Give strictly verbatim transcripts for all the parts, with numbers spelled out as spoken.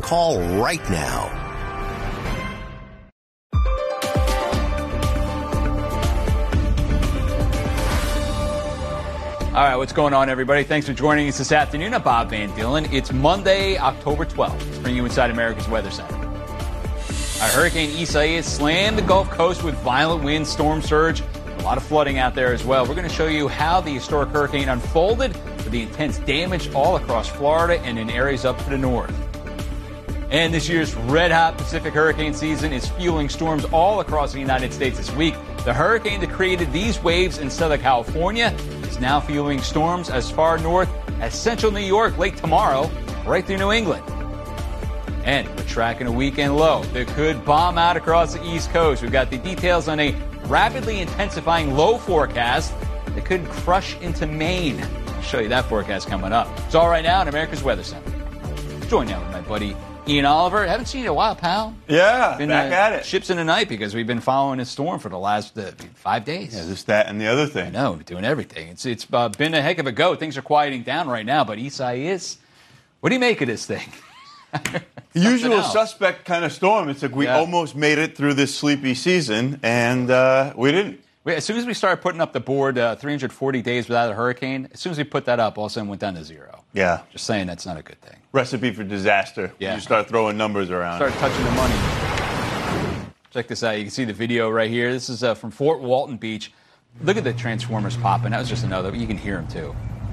Call right now. All right, what's going on, everybody? Thanks for joining us this afternoon. I'm Bob Van Dillen. It's Monday, October twelfth. Let's bring you inside America's Weather Center. Our Hurricane Isaias slammed the Gulf Coast with violent winds, storm surge, a lot of flooding out there as well. We're going to show you how the historic hurricane unfolded with the intense damage all across Florida and in areas up to the north. And this year's red-hot Pacific hurricane season is fueling storms all across the United States this week. The hurricane that created these waves in Southern California is now fueling storms as far north as central New York late tomorrow, right through New England. And we're tracking a weekend low that could bomb out across the East Coast. We've got the details on a rapidly intensifying low forecast that could crush into Maine. I'll show you that forecast coming up. It's all right now in America's Weather Center. Join now with my buddy Ian Oliver. Haven't seen you in a while, pal. Yeah, been, back uh, at it. Ships in the night because we've been following this storm for the last uh, five days. Yeah, this, that, and the other thing. I know, we're doing everything. It's It's uh, been a heck of a go. Things are quieting down right now, but Isaias, what do you make of this thing? Usual else. suspect kind of storm. It's like we Yeah. almost made it through this sleepy season, and uh, we didn't. We, as soon as we started putting up the board, uh, three hundred forty days without a hurricane, as soon as we put that up, all of a sudden went down to zero. Yeah. Just saying that's not a good thing. Recipe for disaster. Yeah. You start throwing numbers around. Start touching the money. Check this out. You can see the video right here. This is uh, from Fort Walton Beach. Look at the transformers popping. That was just another. You can hear them, too.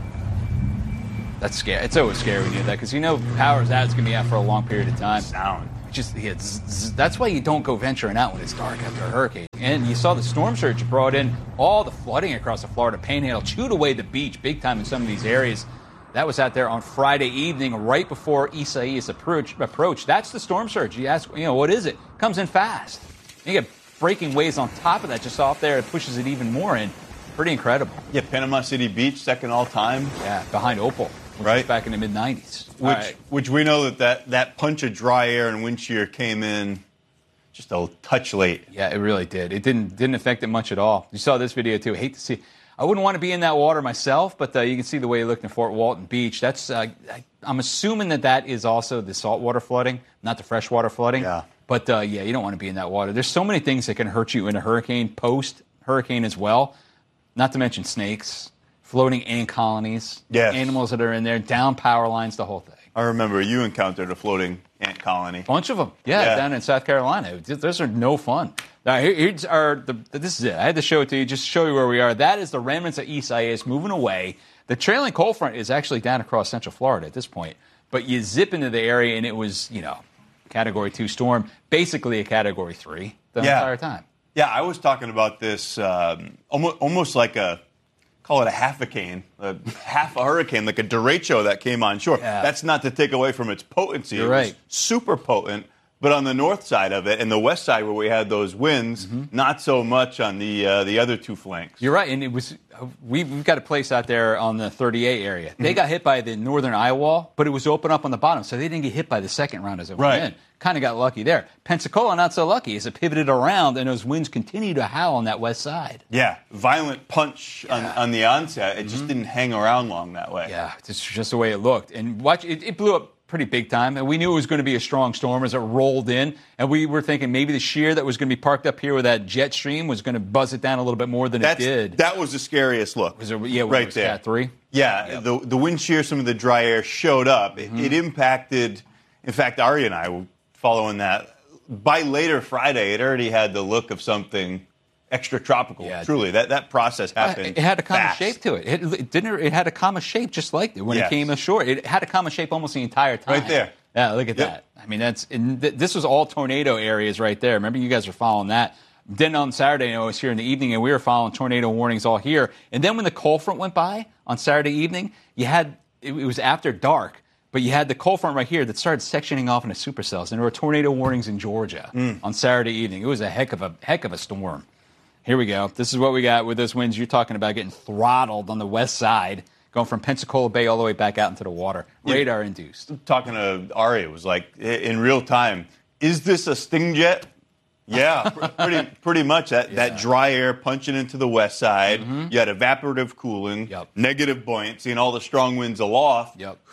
That's scary. It's always scary when you do that because you know power's out. It's going to be out for a long period of time. Sound. Just yeah, zzz, zzz. That's why you don't go venturing out when it's dark after a hurricane. And you saw the storm surge brought in all the flooding across the Florida Panhandle, chewed away the beach big time in some of these areas. That was out there on Friday evening, right before Isaias approach, approached. That's the storm surge. You ask, you know, what is it? Comes in fast. And you get breaking waves on top of that, just off there. It pushes it even more in. Pretty incredible. Yeah, Panama City Beach, second all time. Yeah, behind Opal, which Right. was back in the mid nineties. Which, Right. which we know that, that that punch of dry air and wind shear came in just a touch late. Yeah, it really did. It didn't didn't affect it much at all. You saw this video too. I hate to see. I wouldn't want to be in that water myself, but uh, you can see the way it looked in Fort Walton Beach. That's uh, I, I'm assuming that that is also the saltwater flooding, not the freshwater flooding. Yeah. But uh, yeah, you don't want to be in that water. There's so many things that can hurt you in a hurricane, post hurricane as well. Not to mention snakes, floating ant colonies, Yes. animals that are in there, down power lines, the whole thing. I remember you encountered a floating ant colony. Bunch of them, yeah, Yeah. down in South Carolina. Those are no fun. Now, here, here's our. The, this is it. I had to show it to you, just to show you where we are. That is the remnants of Isaias moving away. The trailing cold front is actually down across Central Florida at this point. But you zip into the area, and it was, you know, Category Two storm, basically a Category Three the Yeah. entire time. Yeah, I was talking about this um, almost, almost like a, call it a half a cane, a half a hurricane, like a derecho that came on shore. Yeah. That's not to take away from its potency. You're it was right. super potent. But on the north side of it and the west side where we had those winds, Mm-hmm. not so much on the uh, the other two flanks. You're right, and it was we, we've got a place out there on the thirty-eight area. They Mm-hmm. got hit by the northern eye wall, but it was open up on the bottom, so they didn't get hit by the second round as it Right. went in. Kind of got lucky there. Pensacola, not so lucky, as it pivoted around, and those winds continue to howl on that west side. Yeah, violent punch on, on the onset. It just didn't hang around long that way. Mm-hmm. Yeah, it's just the way it looked. And watch, it, it blew up pretty big time, and we knew it was going to be a strong storm as it rolled in, and we were thinking maybe the shear that was going to be parked up here with that jet stream was going to buzz it down a little bit more than That's, it did. That was the scariest look. Was it, yeah, right it was there. Cat three? Yeah, Yep. the the wind shear, some of the dry air showed up. It, Mm-hmm. it impacted. In fact, Ari and I were following that. By later Friday, it already had the look of something extra tropical. Yeah, it Truly, that that process happened. It had a common fast. shape to it. It, it didn't. It had a common shape just like it when Yes. it came ashore. It had a common shape almost the entire time. Right there. Yeah, look at Yep. that. I mean, that's and th- this was all tornado areas right there. Remember, you guys were following that. Then on Saturday, I was here in the evening, and we were following tornado warnings all here. And then when the cold front went by on Saturday evening, you had it, it was after dark, but you had the cold front right here that started sectioning off into supercells, and there were tornado warnings in Georgia Mm. on Saturday evening. It was a heck of a heck of a storm. Here we go. This is what we got with those winds. You're talking about getting throttled on the west side, going from Pensacola Bay all the way back out into the water. Yeah. Radar induced. Talking to Ari, it was like i- in real time. Is this a sting jet? Yeah, pr- pretty pretty much. That that dry air punching into the west side. You had evaporative cooling, Yep. negative buoyancy, and all the strong winds aloft. Yep.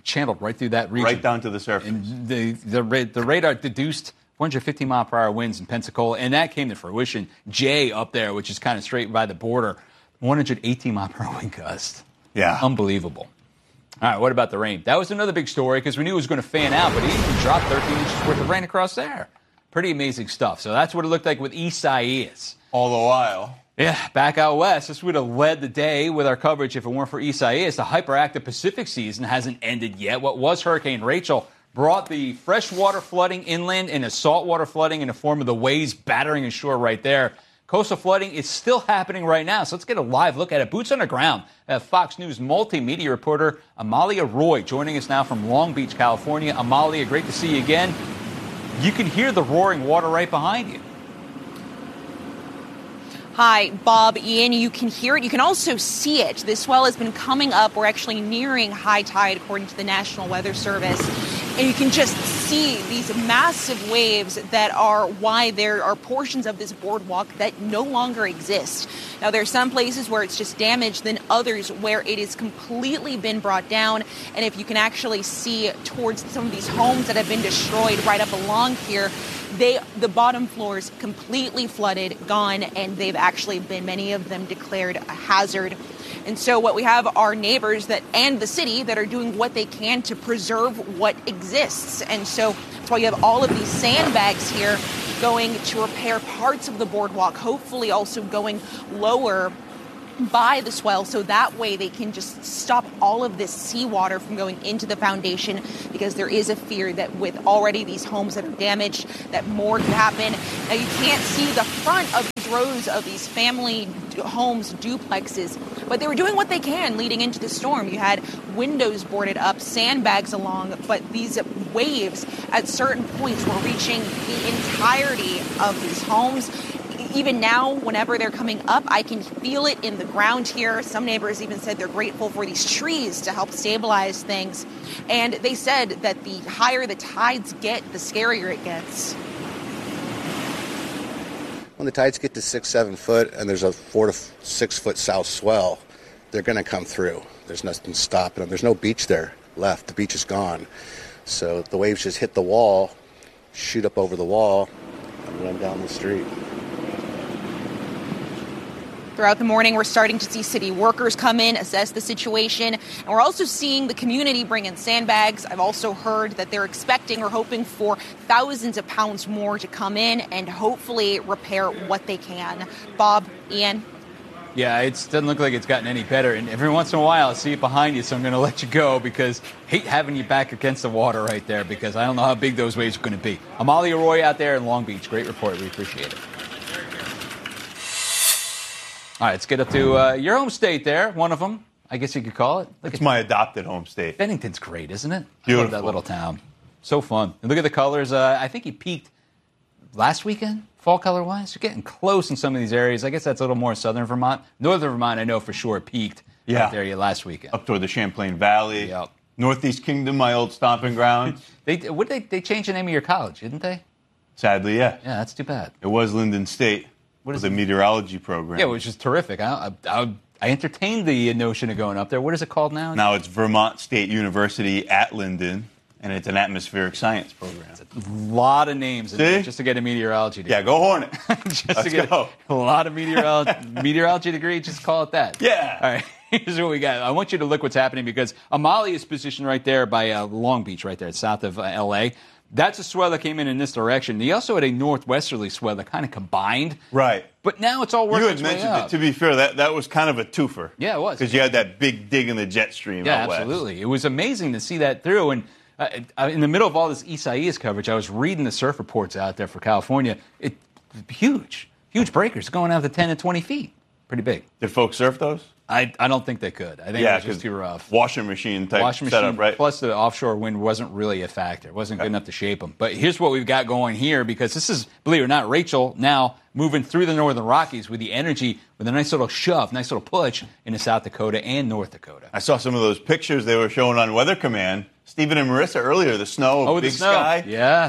channeled right through that region. Right down to the surface. And the, the, the radar deduced one hundred fifty mile per hour winds in Pensacola, and that came to fruition. Jay up there, which is kind of straight by the border, one hundred eighteen mile per hour wind gust. Yeah. Unbelievable. All right, what about the rain? That was another big story because we knew it was going to fan out, but it even dropped thirteen inches worth of rain across there. Pretty amazing stuff. So that's what it looked like with Isaias. All the while. Yeah, back out west, this would have led the day with our coverage if it weren't for Isaias. The hyperactive Pacific season hasn't ended yet. What was Hurricane Rachel brought the freshwater flooding inland and a saltwater flooding in the form of the waves battering ashore right there. Coastal flooding is still happening right now, so let's get a live look at it. Boots on the ground. Uh, Fox News multimedia reporter Amalia Roy joining us now from Long Beach, California. Amalia, great to see you again. You can hear the roaring water right behind you. Hi, Bob, Ian. You can hear it. You can also see it. This swell has been coming up. We're actually nearing high tide, according to the National Weather Service. And you can just see these massive waves that are why there are portions of this boardwalk that no longer exist. Now, there are some places where it's just damaged, then others where it has completely been brought down. And if you can actually see towards some of these homes that have been destroyed right up along here, They, the bottom floors completely flooded, gone, and they've actually been, many of them, declared a hazard. And so what we have are neighbors that and the city that are doing what they can to preserve what exists. And so that's why you have all of these sandbags here going to repair parts of the boardwalk, hopefully also going lower by the swell, so that way they can just stop all of this seawater from going into the foundation, because there is a fear that with already these homes that are damaged, that more could happen. Now, you can't see the front of these rows of these family homes, duplexes, but they were doing what they can leading into the storm. You had windows boarded up, sandbags along, but these waves at certain points were reaching the entirety of these homes. Even now, whenever they're coming up, I can feel it in the ground here. Some neighbors even said they're grateful for these trees to help stabilize things. And they said that the higher the tides get, the scarier it gets. When the tides get to six, seven foot and there's a four to six foot south swell, they're going to come through. There's nothing stopping them. There's no beach there left. The beach is gone. So the waves just hit the wall, shoot up over the wall, and run down the street. Throughout the morning, we're starting to see city workers come in, assess the situation, and we're also seeing the community bring in sandbags. I've also heard that they're expecting or hoping for thousands of pounds more to come in and hopefully repair what they can. Bob, Ian? Yeah, it doesn't look like it's gotten any better, and every once in a while I see it behind you, so I'm going to let you go because I hate having you back against the water right there because I don't know how big those waves are going to be. Amalia Roy out there in Long Beach, great report. We appreciate it. All right, let's get up to uh, your home state there, one of them, I guess you could call it. Look It's at my adopted home state. Bennington's great, isn't it? Beautiful. I love that little town. So fun. And look at the colors. Uh, I think he peaked last weekend, fall color-wise. You're getting close in some of these areas. I guess that's a little more southern Vermont. Northern Vermont, I know for sure, peaked Yeah. out there last weekend. Up toward the Champlain Valley. Yep. Northeast Kingdom, my old stomping ground. They what they they changed the name of your college, didn't they? Sadly, yeah. Yeah, that's too bad. It was Linden State. What is with a it? meteorology program. Yeah, which is terrific. I, I, I, I entertained the notion of going up there. What is it called now? Now it's Vermont State University at Linden, and it's an atmospheric science program. A lot of names in there See? just to get a meteorology degree. Yeah, go Hornet. just Let's to get go. a lot of meteorology, meteorology degree, just call it that. Yeah. All right, here's what we got. I want you to look what's happening because Amalia is positioned right there by uh, Long Beach, right there, south of uh, L A. That's a swell that came in in this direction. He also had a northwesterly swell that kind of combined. Right. But now it's all working You had its way mentioned up. it. To be fair, that, that was kind of a twofer. Yeah, it was. Because you had that big dig in the jet stream Yeah, out west. absolutely. It was amazing to see that through. And uh, in the middle of all this Isaias coverage, I was reading the surf reports out there for California. It huge, huge breakers going out to ten to twenty feet. Pretty big. Did folks surf those? I, I don't think they could. I think Yeah, it was just 'cause too rough. Washing machine type Washing setup, machine, right? plus the offshore wind wasn't really a factor. It wasn't good enough to shape them. But here's what we've got going here, because this is, believe it or not, Rachel now moving through the northern Rockies with the energy, with a nice little shove, nice little push into South Dakota and North Dakota. I saw some of those pictures they were showing on Weather Command. Stephen and Marissa earlier, the snow, Oh, with big the snow. sky. Yes.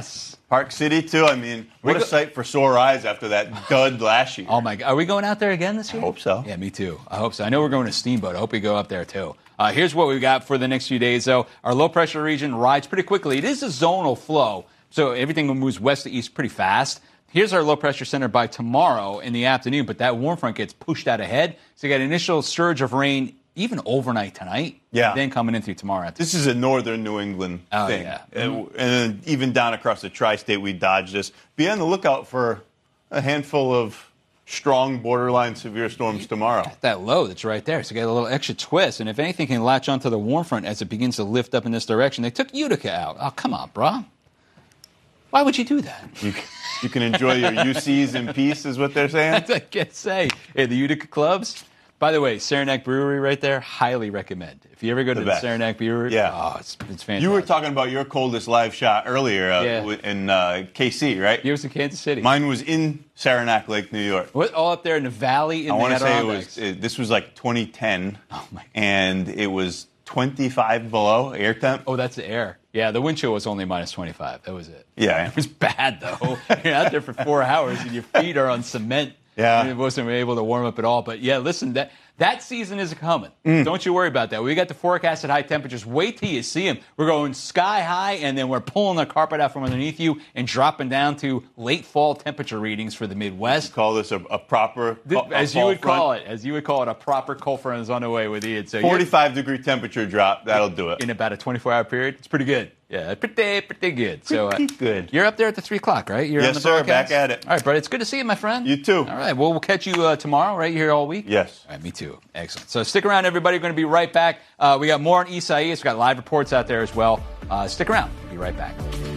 Park City, too. I mean, what We a go- sight for sore eyes after that dud last year. Oh, my God. Are we going out there again this year? I hope so. Yeah, me too. I hope so. I know we're going to Steamboat. I hope we go up there, too. Uh, here's what we've got for the next few days, though. Our low-pressure region rides pretty quickly. It is a zonal flow, so everything moves west to east pretty fast. Here's our low-pressure center by tomorrow in the afternoon, but that warm front gets pushed out ahead. So you got an initial surge of rain even overnight tonight. Yeah. Then coming in through tomorrow afternoon. This is a northern New England Oh, thing. yeah. And, and even down across the tri-state, we dodge this. Be on the lookout for a handful of strong borderline severe storms tomorrow. That low that's right there. So you got a little extra twist. And if anything can latch onto the warm front as it begins to lift up in this direction, they took Utica out. Oh, come on, bro. Why would you do that? You, you can enjoy your U Cs in peace, is what they're saying. I can't say. Hey, the Utica clubs. By the way, Saranac Brewery right there, highly recommend. If you ever go to The the, best. Saranac Brewery, Yeah. oh, it's, it's fantastic. You were talking about your coldest live shot earlier uh, Yeah. w- in uh, K C, right? Yours in Kansas City. Mine was in Saranac Lake, New York. What, all up there in the valley in I the want to say it Adirondacks. was it, this was like twenty ten, Oh, my God. and it was twenty-five below air temp. Oh, that's the air. Yeah, the wind chill was only minus twenty-five. That was it. Yeah. It was bad, though. You're out there for four hours and your feet are on cement. Yeah. And it wasn't able to warm up at all. But, yeah, listen, that that season is coming. Mm. Don't you worry about that. We got the forecasted high temperatures. Wait till you see them. We're going sky high, and then we're pulling the carpet out from underneath you and dropping down to late fall temperature readings for the Midwest. Call this a, a proper Th- a As you fall would call front. it, as you would call it, a proper cold front is on the way with Ian. So you're- forty-five degree temperature drop. That'll do it. in about a twenty-four hour period. It's pretty good. Yeah, pretty, pretty good. So, uh, Pretty good. You're up there at the three o'clock, right? You're Yes, on the sir. broadcast? Back at it. All right, buddy. It's good to see you, my friend. You too. All right. Well, we'll catch you uh, tomorrow, right? You're here all week? Yes. All right, me too. Excellent. So stick around, everybody. We're going to be right back. Uh, we got more on Isaias. We got live reports out there as well. Uh, stick around. We'll be right back.